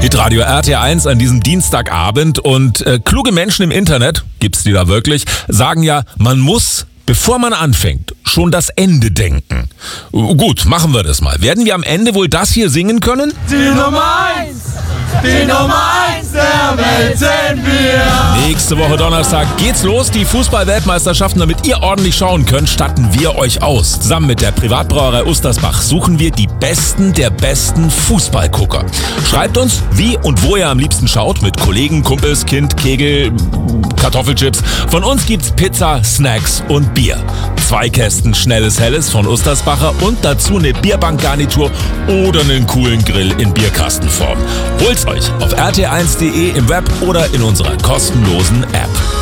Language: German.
Hitradio RT1 an diesem Dienstagabend und kluge Menschen im Internet, gibt's die da wirklich, sagen ja, man muss, bevor man anfängt, schon das Ende denken. Gut, machen wir das mal. Werden wir am Ende wohl das hier singen können? Die Nummer 1! Die Nummer 1 der Welt sind wir! Nächste Woche Donnerstag geht's los, die Fußball-Weltmeisterschaften. Damit ihr ordentlich schauen könnt, statten wir euch aus. Zusammen mit der Privatbrauerei Ustersbach suchen wir die Besten der besten Fußballgucker. Schreibt uns, wie und wo ihr am liebsten schaut, mit Kollegen, Kumpels, Kind, Kegel, Kartoffelchips. Von uns gibt's Pizza, Snacks und Bier. 2 Kästen schnelles Helles von Ustersbacher und dazu eine Bierbankgarnitur oder einen coolen Grill in Bierkastenform. Holt's euch auf rt1.de im Web oder in unserer kostenlosen App.